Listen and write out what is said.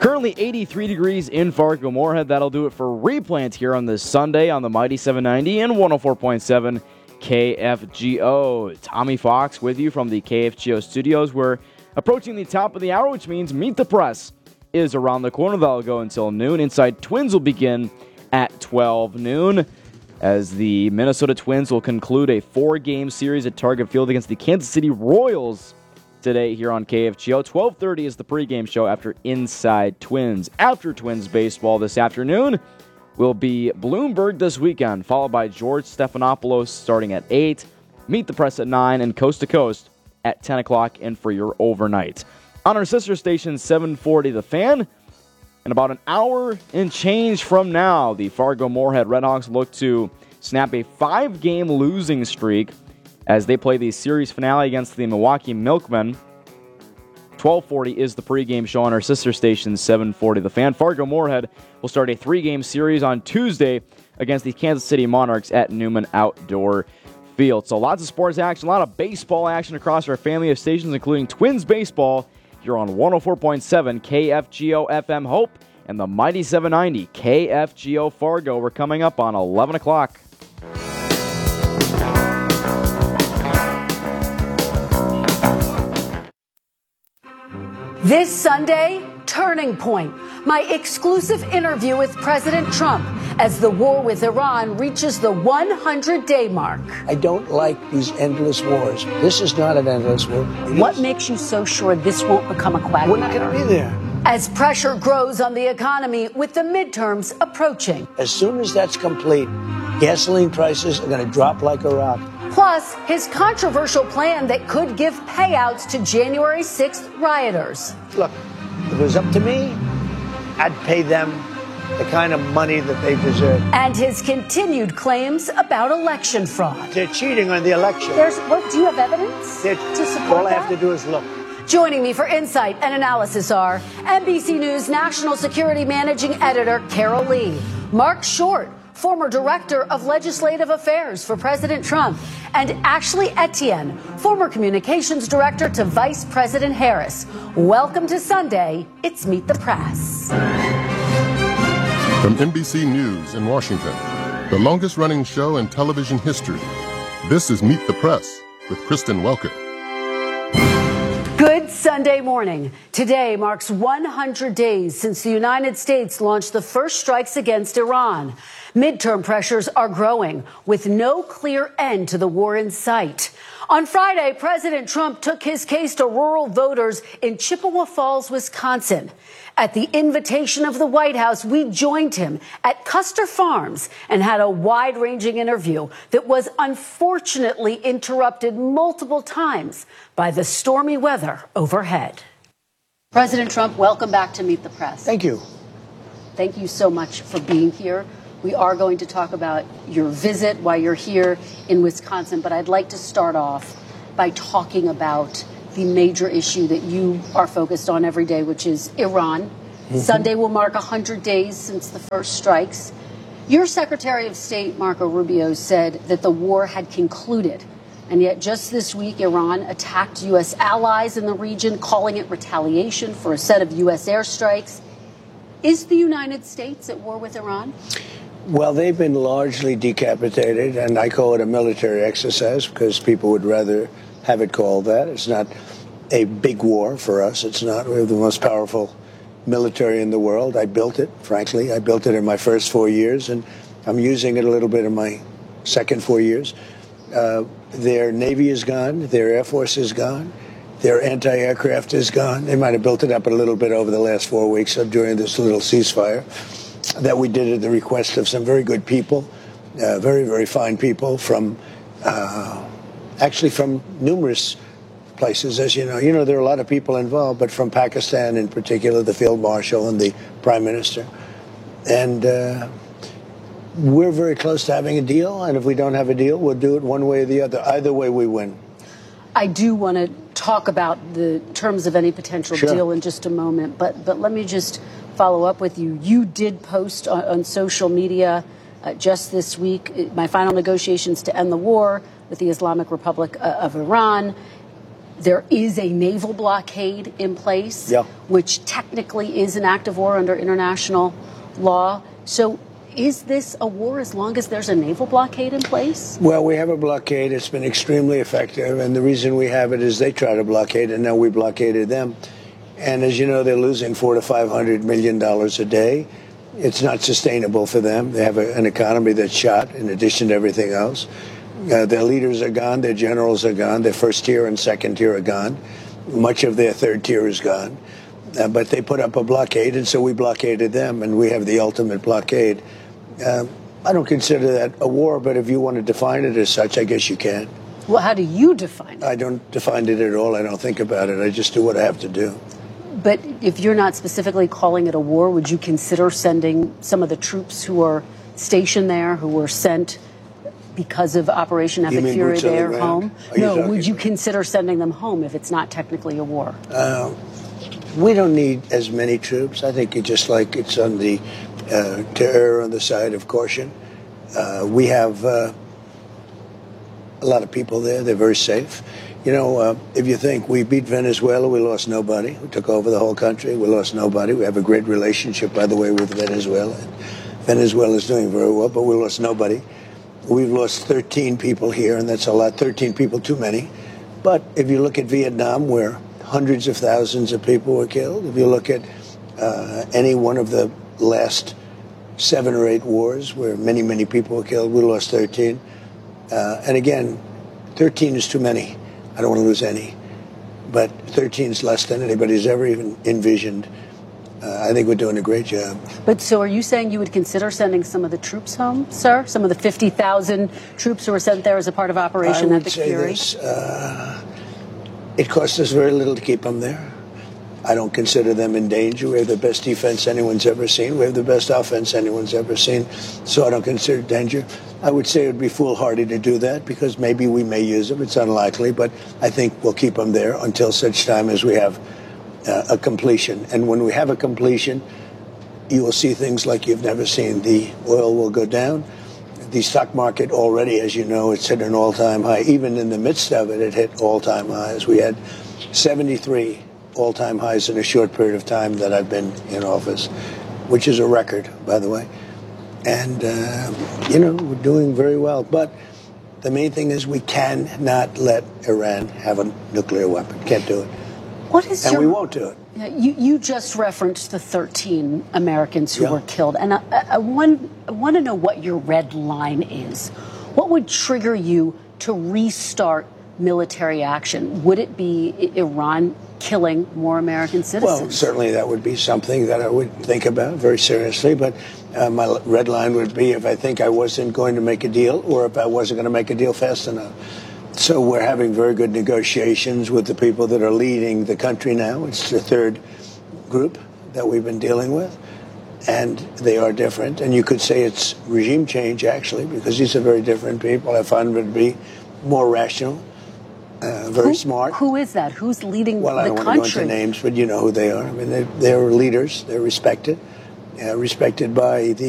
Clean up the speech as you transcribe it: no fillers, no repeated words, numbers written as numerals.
Currently 83 degrees in Fargo-Moorhead. That'll do it for Replant here on this Sunday on the Mighty 790 and 104.7 KFGO. Tommy Fox with you from the KFGO studios. We're approaching the top of the hour, which means Meet the Press is around the corner. That'll go until noon. Inside Twins will begin at 12 noon as the Minnesota Twins will conclude a 4-game series at Target Field against the Kansas City Royals today here on KFGO. 12:30 is the pregame show after Inside Twins. After Twins baseball this afternoon will be Bloomberg This Weekend, followed by George Stephanopoulos starting at 8, Meet the Press at 9, and Coast to Coast at 10 o'clock and for your overnight. On our sister station, 740 The Fan, in about an hour and change from now, the Fargo-Moorhead Redhawks look to snap a 5-game losing streak as they play the series finale against the Milwaukee Milkmen. 12:40 is the pregame show on our sister station, 740 The Fan. Fargo-Moorhead will start a 3-game series on Tuesday against the Kansas City Monarchs at Newman Outdoor Field. So lots of sports action, a lot of baseball action across our family of stations, including Twins baseball here on 104.7 KFGO FM Hope and the Mighty 790 KFGO Fargo. We're coming up on 11 o'clock. This Sunday, Turning Point, my exclusive interview with President Trump as the war with Iran reaches the 100-day mark. I don't like these endless wars. This is not an endless war. What makes you so sure this won't become a quagmire? We're not going to be there. As pressure grows on the economy with the midterms approaching. As soon as that's complete, gasoline prices are going to drop like a rock. Plus, his controversial plan that could give payouts to January 6th rioters. Look, if it was up to me, I'd pay them the kind of money that they deserve. And his continued claims about election fraud. They're cheating on the election. Do you have evidence to support all I have to do is look. Joining me for insight and analysis are NBC News National Security Managing Editor Carol Lee, Mark Short, former Director of Legislative Affairs for President Trump, and Ashley Etienne, former Communications Director to Vice President Harris. Welcome to Sunday. It's Meet the Press. From NBC News in Washington, the longest-running show in television history, this is Meet the Press with Kristen Welker. Good Sunday morning. Today marks 100 days since the United States launched the first strikes against Iran. Midterm pressures are growing, with no clear end to the war in sight. On Friday, President Trump took his case to rural voters in Chippewa Falls, Wisconsin. At the invitation of the White House, we joined him at Custer Farms and had a wide-ranging interview that was unfortunately interrupted multiple times by the stormy weather overhead. President Trump, welcome back to Meet the Press. Thank you. Thank you so much for being here. We are going to talk about your visit while you're here in Wisconsin, but I'd like to start off by talking about the major issue that you are focused on every day, which is Iran. Mm-hmm. Sunday will mark 100 days since the first strikes. Your Secretary of State, Marco Rubio, said that the war had concluded. And yet just this week, Iran attacked U.S. allies in the region, calling it retaliation for a set of U.S. airstrikes. Is the United States at war with Iran? Well, they've been largely decapitated, and I call it a military exercise because people would rather have it called that. It's not a big war for us. It's not. We have the most powerful military in the world. I built it, frankly. I built it in my first 4 years, and I'm using it a little bit in my second 4 years. Their Navy is gone. Their Air Force is gone. Their anti-aircraft is gone. They might have built it up a little bit over the last 4 weeks during this little ceasefire that we did at the request of some very good people, very, very fine people from, actually from numerous places, as you know. You know, there are a lot of people involved, but from Pakistan in particular, the Field Marshal and the Prime Minister. And we're very close to having a deal, and if we don't have a deal, we'll do it one way or the other. Either way, we win. I do want to talk about the terms of any potential deal in just a moment, but let me just follow up with you. You did post on social media just this week, my final negotiations to end the war with the Islamic Republic of Iran. There is a naval blockade in place, Yeah. which technically is an act of war under international law. So is this a war as long as there's a naval blockade in place? Well, we have a blockade. It's been extremely effective. And the reason we have it is they try to blockade, and now we blockaded them. And as you know, they're losing $400 to $500 million a day. It's not sustainable for them. They have an economy that's shot in addition to everything else. Their leaders are gone. Their generals are gone. Their first tier and second tier are gone. Much of their third tier is gone. But they put up a blockade, and so we blockaded them, and we have the ultimate blockade. I don't consider that a war, but if you want to define it as such, I guess you can. Well, how do you define it? I don't define it at all. I don't think about it. I just do what I have to do. But if you're not specifically calling it a war, would you consider sending some of the troops who are stationed there, who were sent because of Operation Epic Fury there home? No, would you consider sending them home if it's not technically a war? We don't need as many troops. I think it's just like it's on the to err on the side of caution. We have a lot of people there. They're very safe. You know, if you think we beat Venezuela, we lost nobody. We took over the whole country. We lost nobody. We have a great relationship, by the way, with Venezuela. Venezuela is doing very well, but we lost nobody. We've lost 13 people here, and that's a lot. 13 people too many. But if you look at Vietnam, where hundreds of thousands of people were killed, if you look at any one of the last 7 or 8 wars where many, many people were killed, we lost 13. And again, 13 is too many. I don't want to lose any. But 13 is less than anybody's ever even envisioned. I think we're doing a great job. But so are you saying you would consider sending some of the troops home, sir? Some of the 50,000 troops who were sent there as a part of Operation Epic Fury? This, it costs us very little to keep them there. I don't consider them in danger. We have the best defense anyone's ever seen. We have the best offense anyone's ever seen. So I don't consider it danger. I would say it would be foolhardy to do that because maybe we may use them. It's unlikely, but I think we'll keep them there until such time as we have a completion. And when we have a completion, you will see things like you've never seen. The oil will go down. The stock market already, as you know, it's hit an all-time high. Even in the midst of it, it hit all-time highs. We had 73 all-time highs in a short period of time that I've been in office, which is a record, by the way. And, you know, we're doing very well. But the main thing is we cannot let Iran have a nuclear weapon. Can't do it. What is and we won't do it. You just referenced the 13 Americans who were killed. And I want to know what your red line is. What would trigger you to restart military action? Would it be Iran killing more American citizens? Well, certainly that would be something that I would think about very seriously. But my red line would be if I think I wasn't going to make a deal or if I wasn't going to make a deal fast enough. So we're having very good negotiations with the people that are leading the country now. It's the third group that we've been dealing with. And they are different. And you could say it's regime change, actually, because these are very different people. I find them to be more rational, very smart. Who is that? Who's leading the country? Well, I don't want to go into names, but you know who they are. I mean, they're leaders. They're respected by the